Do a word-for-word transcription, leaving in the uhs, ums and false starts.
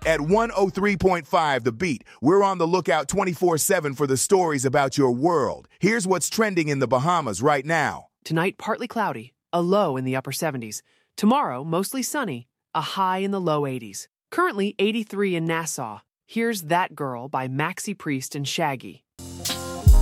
At one oh three point five The Beat, we're on the lookout twenty-four seven for the stories about your world. Here's what's trending in the Bahamas right now. Tonight, partly cloudy, a low in the upper seventies. Tomorrow, mostly sunny, a high in the low eighties. Currently eighty-three in Nassau. Here's That Girl by Maxi Priest and Shaggy.